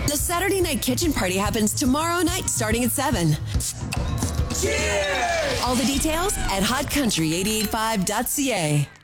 The Saturday Night Kitchen Party happens tomorrow night starting at 7. Cheers! All the details at hotcountry885.ca.